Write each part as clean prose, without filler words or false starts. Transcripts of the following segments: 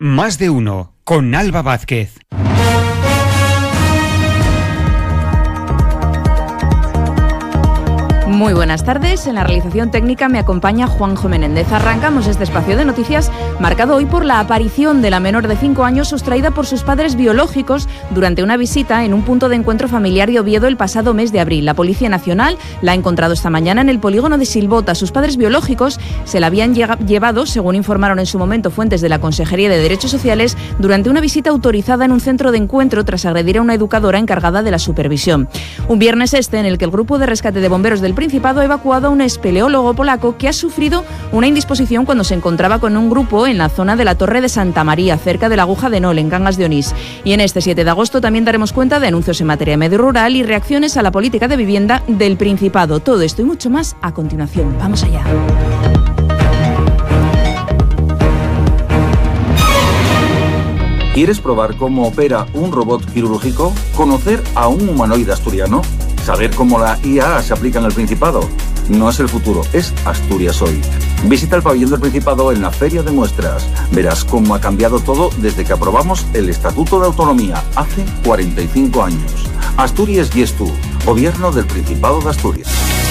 Más de uno, con Alba Vázquez. Muy buenas tardes. En la realización técnica me acompaña Juanjo Menéndez. Arrancamos este espacio de noticias marcado hoy por la aparición de la menor de 5 años sustraída por sus padres biológicos durante una visita en un punto de encuentro familiar de Oviedo el pasado mes de abril. La Policía Nacional la ha encontrado esta mañana en el polígono de Silbota. Sus padres biológicos se la habían llevado, según informaron en su momento fuentes de la Consejería de Derechos Sociales, durante una visita autorizada en un centro de encuentro tras agredir a una educadora encargada de la supervisión. Un viernes en el que el grupo de rescate de bomberos del Principado ha evacuado a un espeleólogo polaco que ha sufrido una indisposición cuando se encontraba con un grupo en la zona de la Torre de Santa María, cerca de la Aguja de Nol, en Cangas de Onís. Y en este 7 de agosto también daremos cuenta de anuncios en materia de medio rural y reacciones a la política de vivienda del Principado. Todo esto y mucho más a continuación. Vamos allá. ¿Quieres probar cómo opera un robot quirúrgico? ¿Conocer a un humanoide asturiano? ¿Saber cómo la IA se aplica en el Principado? No es el futuro, es Asturias hoy. Visita el pabellón del Principado en la Feria de Muestras. Verás cómo ha cambiado todo desde que aprobamos el Estatuto de Autonomía hace 45 años. Asturias y es tú, Gobierno del Principado de Asturias.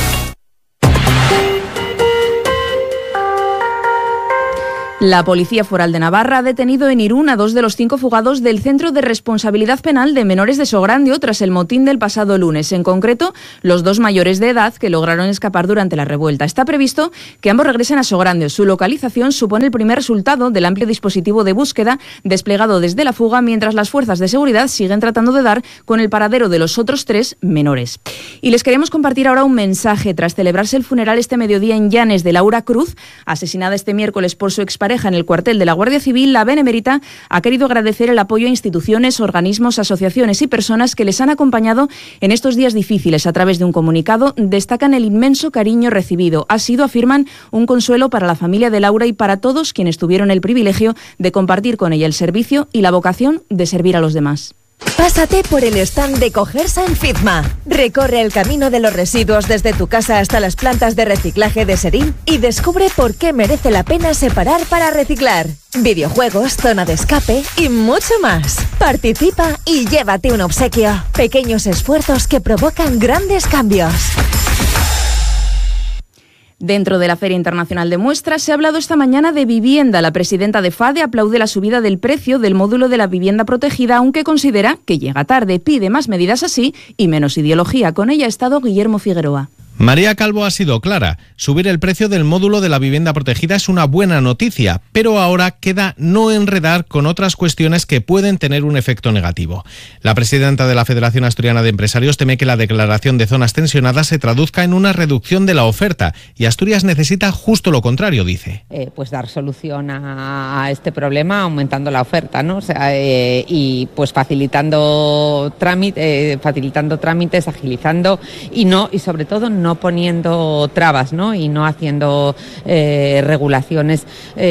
La Policía Foral de Navarra ha detenido en Irún a 2 de los 5 fugados del Centro de Responsabilidad Penal de Menores de Sograndio tras el motín del pasado lunes. En concreto, los 2 mayores de edad que lograron escapar durante la revuelta. Está previsto que ambos regresen a Sograndio. Su localización supone el primer resultado del amplio dispositivo de búsqueda desplegado desde la fuga, mientras las fuerzas de seguridad siguen tratando de dar con el paradero de los otros 3 menores. Y les queremos compartir ahora un mensaje. Tras celebrarse el funeral este mediodía en Llanes de Laura Cruz, asesinada este miércoles por su expareja en el cuartel de la Guardia Civil, la Benemérita ha querido agradecer el apoyo a instituciones, organismos, asociaciones y personas que les han acompañado en estos días difíciles. A través de un comunicado destacan el inmenso cariño recibido. Ha sido, afirman, un consuelo para la familia de Laura y para todos quienes tuvieron el privilegio de compartir con ella el servicio y la vocación de servir a los demás. Pásate por el stand de Cogersa en Fitma. Recorre el camino de los residuos desde tu casa hasta las plantas de reciclaje de Serín y descubre por qué merece la pena separar para reciclar. Videojuegos, zona de escape y mucho más. Participa y llévate un obsequio. Pequeños esfuerzos que provocan grandes cambios. Dentro de la Feria Internacional de Muestras se ha hablado esta mañana de vivienda. La presidenta de FADE aplaude la subida del precio del módulo de la vivienda protegida, aunque considera que llega tarde. Pide más medidas así y menos ideología. Con ella ha estado Guillermo Figueroa. María Calvo ha sido clara. Subir el precio del módulo de la vivienda protegida es una buena noticia, pero ahora queda no enredar con otras cuestiones que pueden tener un efecto negativo. La presidenta de la Federación Asturiana de Empresarios teme que la declaración de zonas tensionadas se traduzca en una reducción de la oferta y Asturias necesita justo lo contrario, dice. Pues dar solución a este problema aumentando la oferta, ¿no? O sea, y pues facilitando trámites, agilizando y sobre todo no poniendo trabas, ¿no? Y no haciendo regulaciones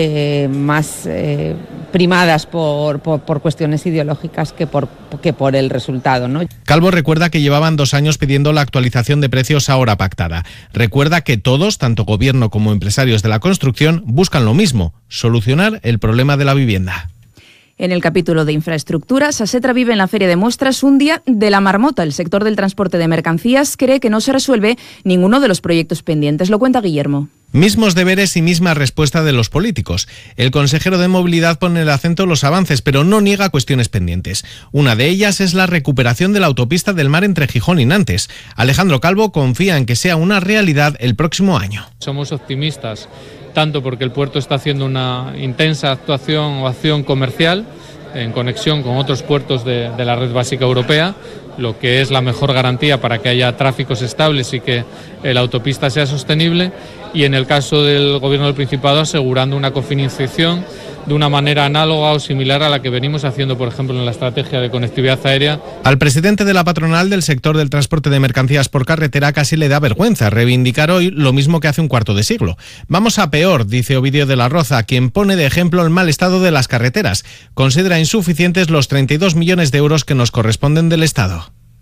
más primadas por cuestiones ideológicas que por el resultado, ¿no? Calvo recuerda que llevaban 2 años pidiendo la actualización de precios ahora pactada. Recuerda que todos, tanto gobierno como empresarios de la construcción, buscan lo mismo: solucionar el problema de la vivienda. En el capítulo de infraestructuras, Asetra vive en la Feria de Muestras un día de la marmota. El sector del transporte de mercancías cree que no se resuelve ninguno de los proyectos pendientes. Lo cuenta Guillermo. Mismos deberes y misma respuesta de los políticos. El consejero de Movilidad pone el acento en los avances, pero no niega cuestiones pendientes. Una de ellas es la recuperación de la autopista del Mar entre Gijón y Nantes. Alejandro Calvo confía en que sea una realidad el próximo año. Somos optimistas, tanto porque el puerto está haciendo una intensa acción comercial en conexión con otros puertos de la red básica europea, lo que es la mejor garantía para que haya tráficos estables y que la autopista sea sostenible, y en el caso del Gobierno del Principado asegurando una cofinanciación de una manera análoga o similar a la que venimos haciendo, por ejemplo, en la estrategia de conectividad aérea. Al presidente de la patronal del sector del transporte de mercancías por carretera casi le da vergüenza reivindicar hoy lo mismo que hace un cuarto de siglo. Vamos a peor, dice Ovidio de la Roza, quien pone de ejemplo el mal estado de las carreteras. Considera insuficientes los 32 millones de euros que nos corresponden del Estado.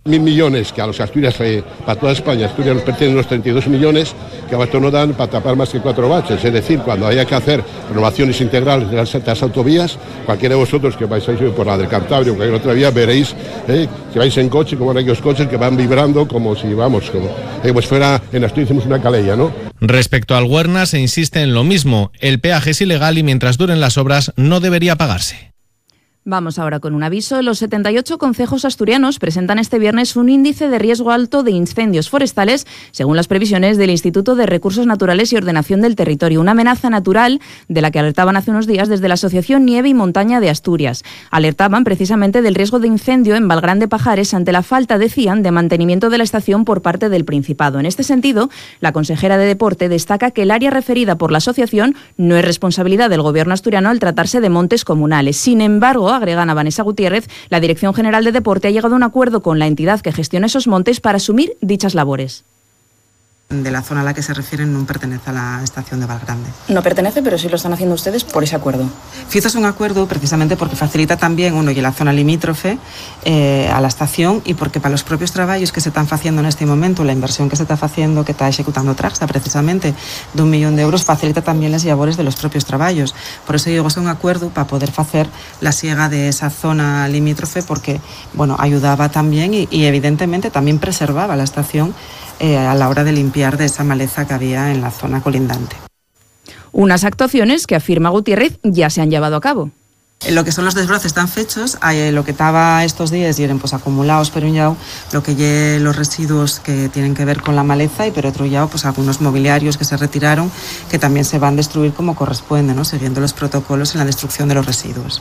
1.000 millones, que a los Asturias, para toda España, Asturias nos pertenecen unos 32 millones, que a esto no dan para tapar más que 4 baches. Es decir, cuando haya que hacer renovaciones integrales de las autovías, cualquiera de vosotros que vais a ir por la del Cantabria o cualquier otra vía, veréis que vais en coche, como en aquellos coches que van vibrando como si, vamos, como pues fuera en Asturias hicimos una calella, ¿no? Respecto al Huerna, se insiste en lo mismo. El peaje es ilegal y mientras duren las obras no debería pagarse. Vamos ahora con un aviso. Los 78 concejos asturianos presentan este viernes un índice de riesgo alto de incendios forestales, según las previsiones del Instituto de Recursos Naturales y Ordenación del Territorio. Una amenaza natural de la que alertaban hace unos días desde la Asociación Nieve y Montaña de Asturias. Alertaban precisamente del riesgo de incendio en Valgrán de Pajares ante la falta, decían, de mantenimiento de la estación por parte del Principado. En este sentido, la consejera de Deporte destaca que el área referida por la asociación no es responsabilidad del Gobierno asturiano al tratarse de montes comunales. Sin embargo, agregan a Vanessa Gutiérrez, la Dirección General de Deporte ha llegado a un acuerdo con la entidad que gestiona esos montes para asumir dichas labores. De la zona a la que se refieren no pertenece a la estación de Valgrande. No pertenece, pero sí lo están haciendo ustedes por ese acuerdo. FIZO es un acuerdo precisamente porque facilita también y la zona limítrofe a la estación y porque para los propios trabajos que se están haciendo en este momento, la inversión que se está haciendo, que está ejecutando Traxa precisamente de 1 millón de euros, facilita también las labores de los propios trabajos. Por eso digo, es un acuerdo para poder hacer la siega de esa zona limítrofe porque, ayudaba también y evidentemente también preservaba la estación a la hora de limpiar de esa maleza que había en la zona colindante. Unas actuaciones que, afirma Gutiérrez, ya se han llevado a cabo. Lo que son los desbroces están fechos, lo que estaba estos días eran acumulados por un lado lo que lle los residuos que tienen que ver con la maleza y por otro lado algunos mobiliarios que se retiraron que también se van a destruir como corresponde, ¿no? Siguiendo los protocolos en la destrucción de los residuos.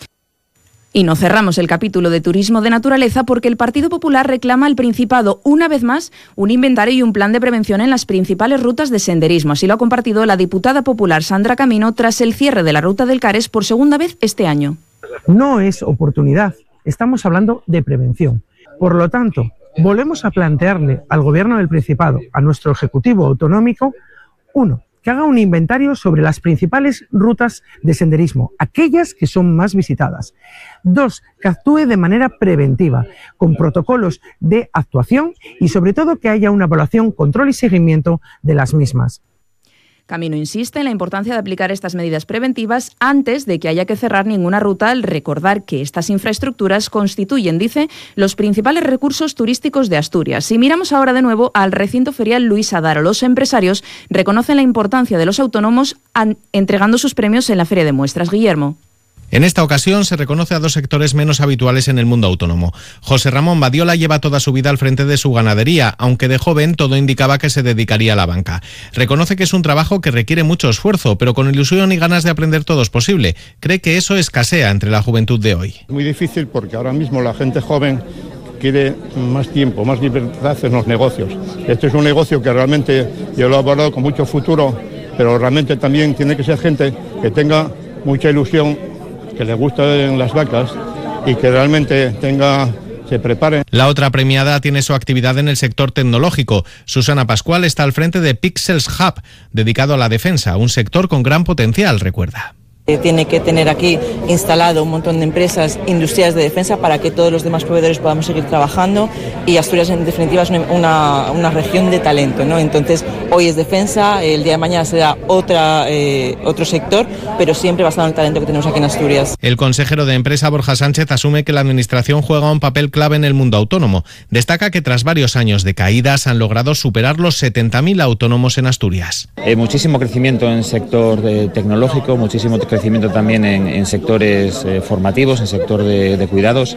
Y no cerramos el capítulo de turismo de naturaleza porque el Partido Popular reclama al Principado, una vez más, un inventario y un plan de prevención en las principales rutas de senderismo. Así lo ha compartido la diputada popular Sandra Camino tras el cierre de la ruta del Cares por segunda vez este año. No es oportunidad, estamos hablando de prevención. Por lo tanto, volvemos a plantearle al Gobierno del Principado, a nuestro Ejecutivo Autonómico, que haga un inventario sobre las principales rutas de senderismo, aquellas que son más visitadas. 2, que actúe de manera preventiva, con protocolos de actuación y sobre todo que haya una evaluación, control y seguimiento de las mismas. Camino insiste en la importancia de aplicar estas medidas preventivas antes de que haya que cerrar ninguna ruta, al recordar que estas infraestructuras constituyen, dice, los principales recursos turísticos de Asturias. Si miramos ahora de nuevo al recinto ferial Luis Adaro, los empresarios reconocen la importancia de los autónomos entregando sus premios en la Feria de Muestras. Guillermo. En esta ocasión se reconoce a 2 sectores menos habituales en el mundo autónomo. José Ramón Badiola lleva toda su vida al frente de su ganadería, aunque de joven todo indicaba que se dedicaría a la banca. Reconoce que es un trabajo que requiere mucho esfuerzo, pero con ilusión y ganas de aprender todo es posible. Cree que eso escasea entre la juventud de hoy. Muy difícil porque ahora mismo la gente joven quiere más tiempo, más libertad en los negocios. Este es un negocio que realmente yo lo he abordado con mucho futuro, pero realmente también tiene que ser gente que tenga mucha ilusión, que le gusten las vacas y que realmente se prepare. La otra premiada tiene su actividad en el sector tecnológico. Susana Pascual está al frente de Pixels Hub, dedicado a la defensa, un sector con gran potencial, recuerda. Tiene que tener aquí instalado un montón de empresas industriales de defensa para que todos los demás proveedores podamos seguir trabajando y Asturias en definitiva es una región de talento, ¿no? Entonces hoy es defensa, el día de mañana será otro sector, pero siempre basado en el talento que tenemos aquí en Asturias. El consejero de Empresa Borja Sánchez asume que la administración juega un papel clave en el mundo autónomo. Destaca que tras varios años de caídas han logrado superar los 70.000 autónomos en Asturias. Muchísimo crecimiento en el sector tecnológico, muchísimo crecimiento también en sectores formativos, en sector de cuidados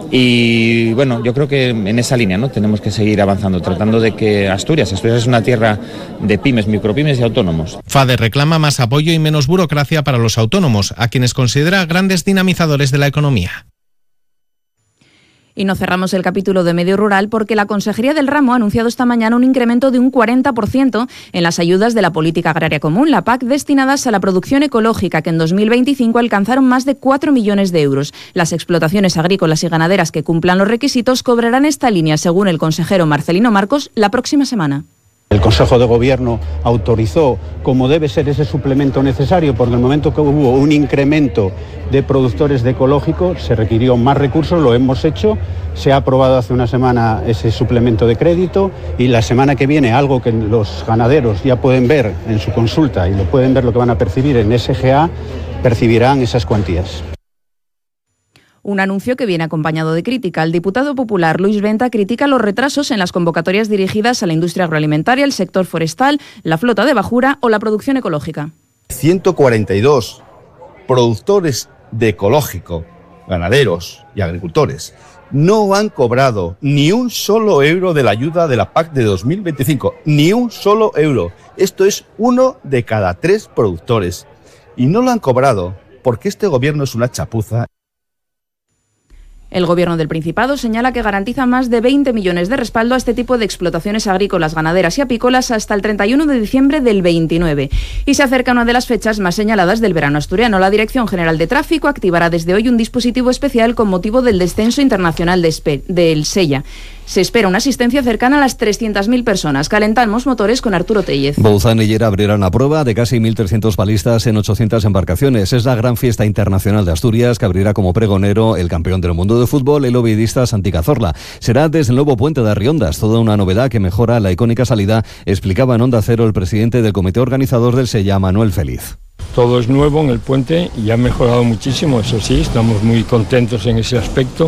y bueno, yo creo que en esa línea, ¿no? Tenemos que seguir avanzando, tratando de que Asturias es una tierra de pymes, micropymes y autónomos. FADE reclama más apoyo y menos burocracia para los autónomos, a quienes considera grandes dinamizadores de la economía. Y no cerramos el capítulo de medio rural porque la Consejería del Ramo ha anunciado esta mañana un incremento de un 40% en las ayudas de la Política Agraria Común, la PAC, destinadas a la producción ecológica, que en 2025 alcanzaron más de 4 millones de euros. Las explotaciones agrícolas y ganaderas que cumplan los requisitos cobrarán esta línea, según el consejero Marcelino Marcos, la próxima semana. El Consejo de Gobierno autorizó como debe ser ese suplemento necesario, porque en el momento que hubo un incremento de productores de ecológico se requirió más recursos, lo hemos hecho, se ha aprobado hace una semana ese suplemento de crédito y la semana que viene, algo que los ganaderos ya pueden ver en su consulta y lo pueden ver lo que van a percibir en SGA, percibirán esas cuantías. Un anuncio que viene acompañado de crítica. El diputado popular Luis Venta critica los retrasos en las convocatorias dirigidas a la industria agroalimentaria, el sector forestal, la flota de bajura o la producción ecológica. 142 productores de ecológico, ganaderos y agricultores, no han cobrado ni un solo euro de la ayuda de la PAC de 2025, ni un solo euro. Esto es 1 de cada 3 productores. Y no lo han cobrado porque este gobierno es una chapuza. El Gobierno del Principado señala que garantiza más de 20 millones de respaldo a este tipo de explotaciones agrícolas, ganaderas y apícolas hasta el 31 de diciembre del 29. Y se acerca una de las fechas más señaladas del verano asturiano. La Dirección General de Tráfico activará desde hoy un dispositivo especial con motivo del descenso internacional del Sella. Se espera una asistencia cercana a las 300.000 personas. Calentamos motores con Arturo Tellez. Bouzán y Llera abrirán una prueba de casi 1.300 balistas en 800 embarcaciones. Es la gran fiesta internacional de Asturias que abrirá como pregonero el campeón del mundo de fútbol, el ovidista Santi Cazorla. Será desde el nuevo puente de Arriondas, toda una novedad que mejora la icónica salida, explicaba en Onda Cero el presidente del comité organizador del Sella, Manuel Feliz. Todo es nuevo en el puente y ha mejorado muchísimo, eso sí, estamos muy contentos en ese aspecto.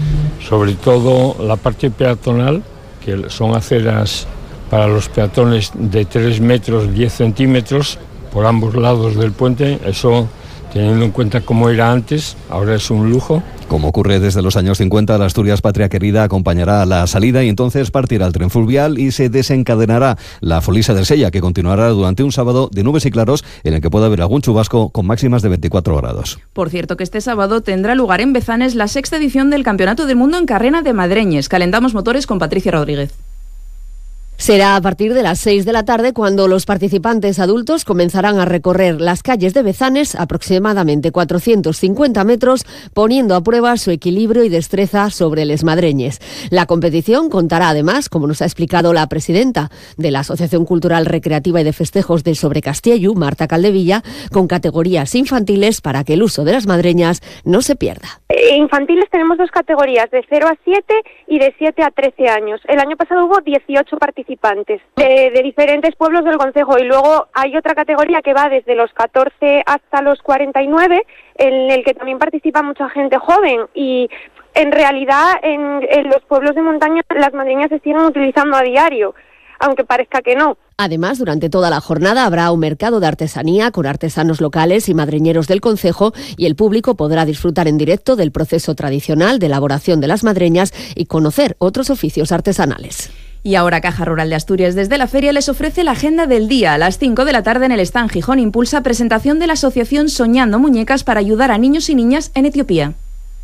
Sobre todo la parte peatonal, que son aceras para los peatones de 3 metros 10 centímetros por ambos lados del puente. Eso, teniendo en cuenta cómo era antes, ahora es un lujo. Como ocurre desde los años 50, la Asturias Patria Querida acompañará la salida y entonces partirá el tren fluvial y se desencadenará la Folisa del Sella, que continuará durante un sábado de nubes y claros en el que puede haber algún chubasco con máximas de 24 grados. Por cierto que este sábado tendrá lugar en Bezanes la 6ª edición del Campeonato del Mundo en Carrera de Madreñes. Calentamos motores con Patricia Rodríguez. Será a partir de las 6 de la tarde cuando los participantes adultos comenzarán a recorrer las calles de Bezanes, aproximadamente 450 metros, poniendo a prueba su equilibrio y destreza sobre les madreñes. La competición contará además, como nos ha explicado la presidenta de la Asociación Cultural Recreativa y de Festejos de Sobrecastiello, Marta Caldevilla, con categorías infantiles para que el uso de las madreñas no se pierda. Infantiles tenemos 2 categorías, de 0 a 7 y de 7 a 13 años. El año pasado hubo 18 participantes de diferentes pueblos del concejo y luego hay otra categoría que va desde los 14 hasta los 49 en el que también participa mucha gente joven y en realidad en los pueblos de montaña las madreñas se siguen utilizando a diario, aunque parezca que no. Además, durante toda la jornada habrá un mercado de artesanía con artesanos locales y madreñeros del concejo y el público podrá disfrutar en directo del proceso tradicional de elaboración de las madreñas y conocer otros oficios artesanales. Y ahora Caja Rural de Asturias desde la feria les ofrece la agenda del día. A las 5 de la tarde en el stand Gijón impulsa presentación de la asociación Soñando Muñecas para ayudar a niños y niñas en Etiopía.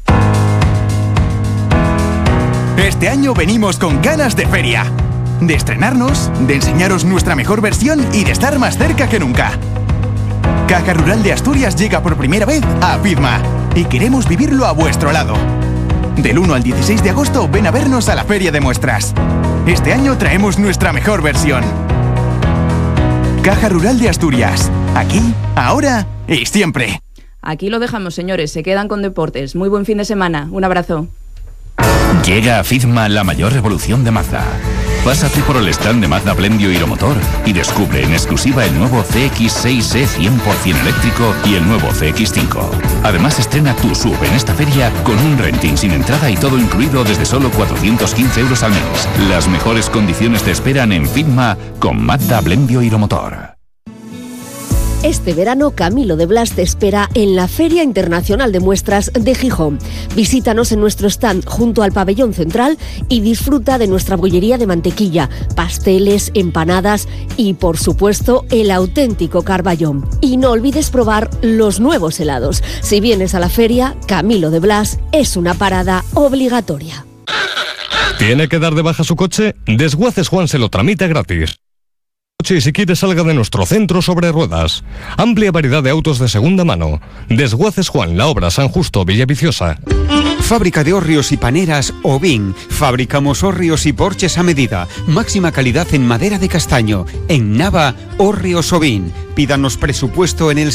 Este año venimos con ganas de feria, de estrenarnos, de enseñaros nuestra mejor versión y de estar más cerca que nunca. Caja Rural de Asturias llega por primera vez a FIDMA y queremos vivirlo a vuestro lado. Del 1 al 16 de agosto ven a vernos a la Feria de Muestras. Este año traemos nuestra mejor versión. Caja Rural de Asturias. Aquí, ahora y siempre. Aquí lo dejamos, señores. Se quedan con deportes. Muy buen fin de semana. Un abrazo. Llega a FIDMA la mayor revolución de Mazda. Pásate por el stand de Mazda Blendio Hiromotor y descubre en exclusiva el nuevo CX-6e 100% eléctrico y el nuevo CX-5. Además estrena tu SUV en esta feria con un renting sin entrada y todo incluido desde solo 415 euros al mes. Las mejores condiciones te esperan en FIDMA con Mazda Blendio Hiromotor. Este verano Camilo de Blas te espera en la Feria Internacional de Muestras de Gijón. Visítanos en nuestro stand junto al pabellón central y disfruta de nuestra bollería de mantequilla, pasteles, empanadas y, por supuesto, el auténtico carballón. Y no olvides probar los nuevos helados. Si vienes a la feria, Camilo de Blas es una parada obligatoria. ¿Tiene que dar de baja su coche? Desguaces Juan se lo tramita gratis. Y si quiere salga de nuestro centro sobre ruedas. Amplia variedad de autos de segunda mano. Desguaces Juan, La Obra, San Justo, Villaviciosa. Fábrica de hórreos y paneras Ovin. Fabricamos hórreos y porches a medida. Máxima calidad en madera de castaño. En Nava, hórreos Ovin. Pídanos presupuesto en el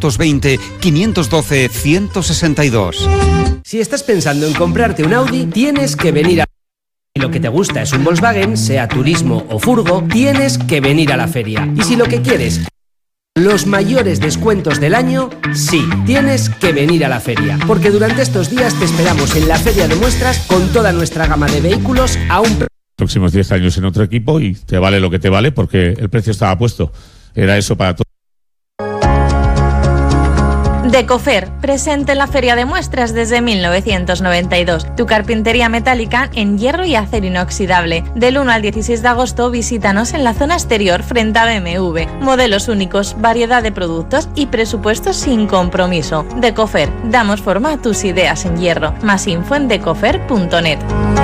620-512-162. Si estás pensando en comprarte un Audi, tienes que venir a... Si lo que te gusta es un Volkswagen, sea turismo o furgo, tienes que venir a la feria. Y si lo que quieres... los mayores descuentos del año, sí, tienes que venir a la feria, porque durante estos días te esperamos en la feria de muestras con toda nuestra gama de vehículos a un... próximos 10 años en otro equipo y te vale lo que te vale porque el precio estaba puesto. Era eso para todos. Decofer, presente en la Feria de Muestras desde 1992. Tu carpintería metálica en hierro y acero inoxidable. Del 1 al 16 de agosto visítanos en la zona exterior frente a BMW. Modelos únicos, variedad de productos y presupuestos sin compromiso. Decofer, damos forma a tus ideas en hierro. Más info en decofer.net.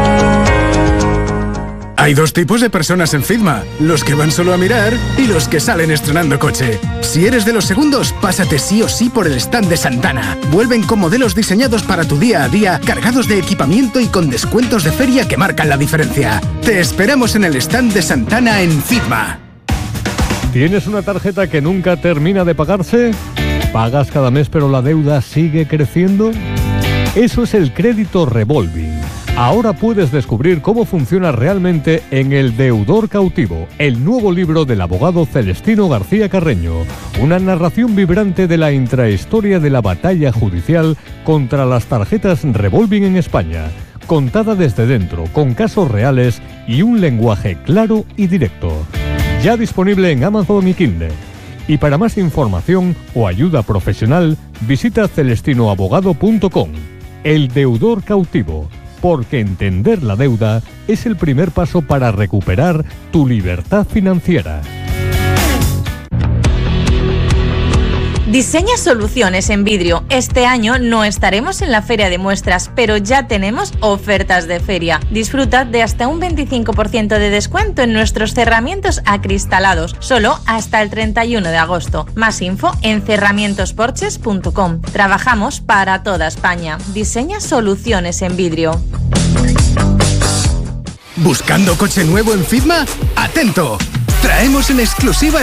Hay dos tipos de personas en Fitma, los que van solo a mirar y los que salen estrenando coche. Si eres de los segundos, pásate sí o sí por el stand de Santana. Vuelven con modelos diseñados para tu día a día, cargados de equipamiento y con descuentos de feria que marcan la diferencia. Te esperamos en el stand de Santana en Fitma. ¿Tienes una tarjeta que nunca termina de pagarse? ¿Pagas cada mes pero la deuda sigue creciendo? Eso es el crédito revolving. Ahora puedes descubrir cómo funciona realmente en El Deudor Cautivo, el nuevo libro del abogado Celestino García Carreño. Una narración vibrante de la intrahistoria de la batalla judicial contra las tarjetas revolving en España, contada desde dentro, con casos reales y un lenguaje claro y directo. Ya disponible en Amazon y Kindle. Y para más información o ayuda profesional, visita celestinoabogado.com. El Deudor Cautivo. Porque entender la deuda es el primer paso para recuperar tu libertad financiera. Diseña soluciones en vidrio. Este año no estaremos en la Feria de Muestras, pero ya tenemos ofertas de feria. Disfruta de hasta un 25% de descuento en nuestros cerramientos acristalados, solo hasta el 31 de agosto. Más info en cerramientosporches.com. Trabajamos para toda España. Diseña soluciones en vidrio. ¿Buscando coche nuevo en Fitma? ¡Atento! Traemos en exclusiva